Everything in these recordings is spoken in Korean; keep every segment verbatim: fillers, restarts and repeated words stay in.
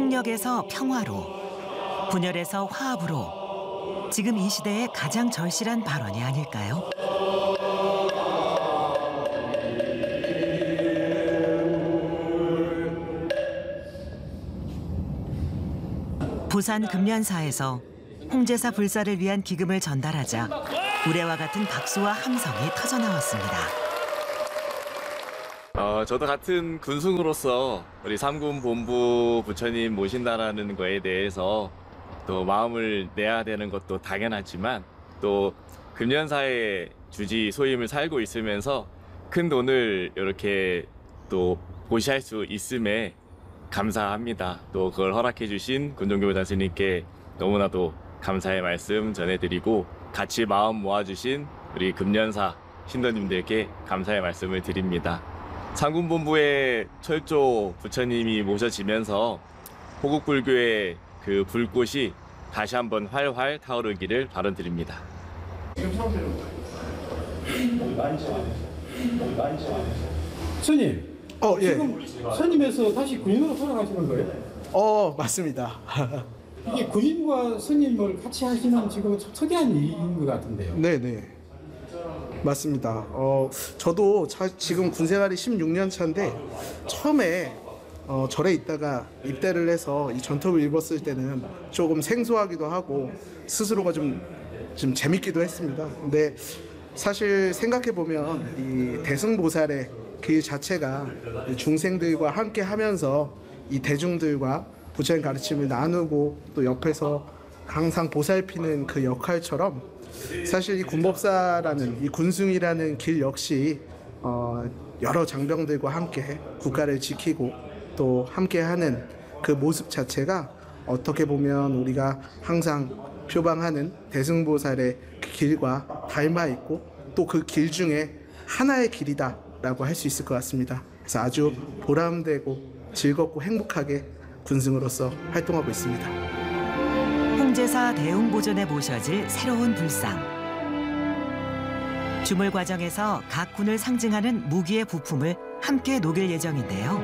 폭력에서 평화로, 분열에서 화합으로 지금 이 시대의 가장 절실한 발언이 아닐까요? 부산 금련사에서 홍제사 불사를 위한 기금을 전달하자 우레와 같은 박수와 함성이 터져나왔습니다. 어, 저도 같은 군승으로서 우리 삼군 본부 부처님 모신다라는 거에 대해서 또 마음을 내야 되는 것도 당연하지만 또 금련사의 주지 소임을 살고 있으면서 큰 돈을 이렇게 또 보시할 수 있음에 감사합니다. 또 그걸 허락해 주신 군종교부장 스님께 너무나도 감사의 말씀 전해드리고 같이 마음 모아주신 우리 금련사 신도님들께 감사의 말씀을 드립니다. 삼군본부의 철조 부처님이 모셔지면서 호국불교의 그 불꽃이 다시 한번 활활 타오르기를 바라드립니다. 스님, 어, 예. 지금 스님에서 다시 군인으로 돌아가시는 거예요? 어, 맞습니다. 이게 군인과 스님을 같이 하시는 지금 특이한 일인 것 같은데요. 네네. 맞습니다. 어, 저도 자, 지금 군생활이 십육 년 차인데 처음에 어, 절에 있다가 입대를 해서 이 전투를 입었을 때는 조금 생소하기도 하고 스스로가 좀, 좀 재밌기도 했습니다. 근데 사실 생각해보면 이 대승보살의 길 자체가 중생들과 함께 하면서 이 대중들과 부처님 가르침을 나누고 또 옆에서 항상 보살피는 그 역할처럼 사실 이 군법사라는 이 군승이라는 길 역시 어 여러 장병들과 함께 국가를 지키고 또 함께하는 그 모습 자체가 어떻게 보면 우리가 항상 표방하는 대승보살의 그 길과 닮아 있고 또 그 길 중에 하나의 길이다라고 할 수 있을 것 같습니다. 그래서 아주 보람되고 즐겁고 행복하게 군승으로서 활동하고 있습니다. 홍제사 대웅보존에 모셔질 새로운 불상. 주물 과정에서 각 군을 상징하는 무기의 부품을 함께 녹일 예정인데요.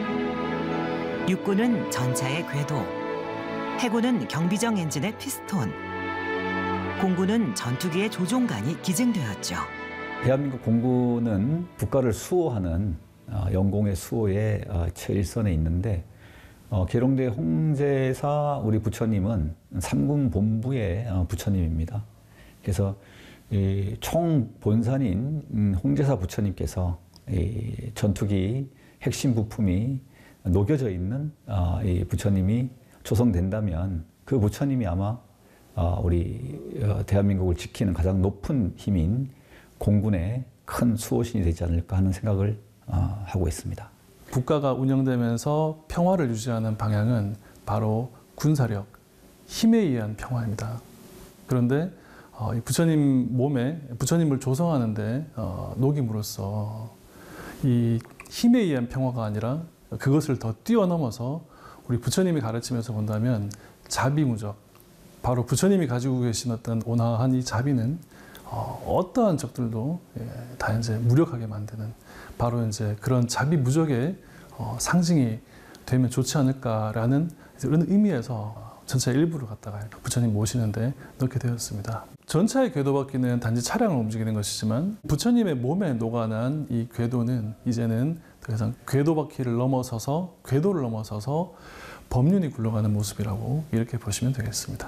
육군은 전차의 궤도, 해군은 경비정 엔진의 피스톤, 공군은 전투기의 조종관이 기증되었죠. 대한민국 공군은 국가를 수호하는 영공의 수호의 최일선에 있는데 어, 계룡대 홍제사 우리 부처님은 삼군 본부의 어, 부처님입니다. 그래서 이 총 본산인 음, 홍제사 부처님께서 이 전투기 핵심 부품이 녹여져 있는 어, 이 부처님이 조성된다면 그 부처님이 아마 어, 우리 어, 대한민국을 지키는 가장 높은 힘인 공군의 큰 수호신이 되지 않을까 하는 생각을 어, 하고 있습니다. 국가가 운영되면서 평화를 유지하는 방향은 바로 군사력, 힘에 의한 평화입니다. 그런데 어, 이 부처님 몸에 부처님을 조성하는데 어, 녹임으로써 이 힘에 의한 평화가 아니라 그것을 더 뛰어넘어서 우리 부처님이 가르치면서 본다면 자비무적, 바로 부처님이 가지고 계신 어떤 온화한 이 자비는 어, 어떠한 적들도 예, 다 이제 무력하게 만드는 바로 이제 그런 자비무적의 어, 상징이 되면 좋지 않을까라는 이런 의미에서 전차의 일부를 갖다가 부처님 모시는데 넣게 되었습니다. 전차의 궤도바퀴는 단지 차량을 움직이는 것이지만 부처님의 몸에 녹아난 이 궤도는 이제는 더 이상 궤도바퀴를 넘어서서 궤도를 넘어서서 법륜이 굴러가는 모습이라고 이렇게 보시면 되겠습니다.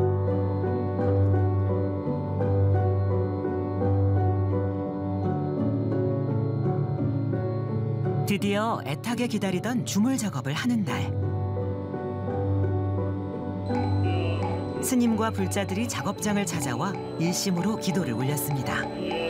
드디어 애타게 기다리던 주물 작업을 하는 날. 스님과 불자들이 작업장을 찾아와 일심으로 기도를 올렸습니다.